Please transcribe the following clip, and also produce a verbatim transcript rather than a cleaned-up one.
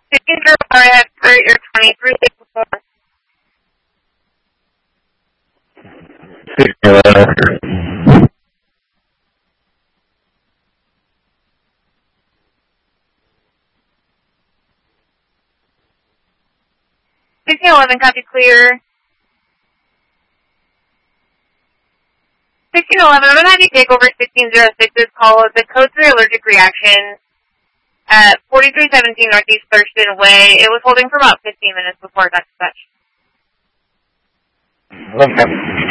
sixteen zero four, I have for your twenty-three sixty-four. sixteen eleven, copy clear. sixteen eleven, I'm going to have you take over sixteen oh six's call of the code three allergic reaction at forty-three seventeen Northeast Thurston Way. It was holding for about fifteen minutes before it got dispatched. Okay.